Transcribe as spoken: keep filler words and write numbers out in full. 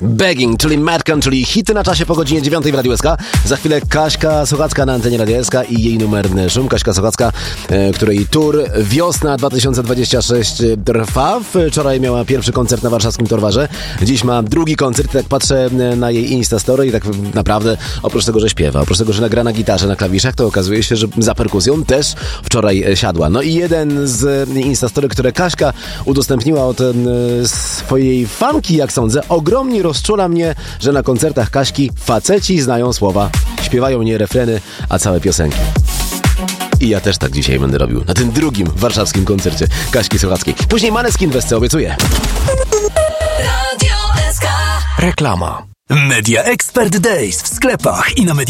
Begging, czyli Madcon, czyli hity na czasie po godzinie dziewiątej w Radiu S K. Za chwilę Kaśka Sochacka na antenie Radia S K i jej numerny szum. Kaśka Sochacka, e, której tour Wiosna dwa tysiące dwadzieścia sześć trwa. Wczoraj miała pierwszy koncert na warszawskim Torwarze. Dziś ma drugi koncert. Tak patrzę na jej Instastory i tak naprawdę oprócz tego, że śpiewa, oprócz tego, że nagra na gitarze, na klawiszach, to okazuje się, że za perkusją też wczoraj siadła. No i jeden z Instastory, które Kaśka udostępniła od e, swojej fanki, jak sądzę, ogromnie rozczula mnie, że na koncertach Kaśki faceci znają słowa. Śpiewają nie refreny, a całe piosenki. I ja też tak dzisiaj będę robił. Na tym drugim warszawskim koncercie Kaśki Sochackiej. Później Maneskin w Esce, obiecuję. Radio S K. Reklama. Media Expert Days w sklepach i na media